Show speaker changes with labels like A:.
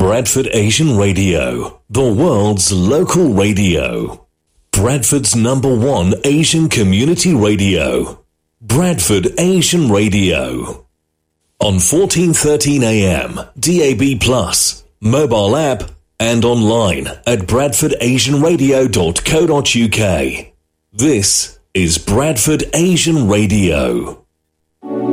A: Bradford Asian Radio, the world's local radio. Bradford's #1 Asian community radio. Bradford Asian Radio. On 1413 AM, DAB+, mobile app, and online at bradfordasianradio.co.uk. This is Bradford Asian Radio.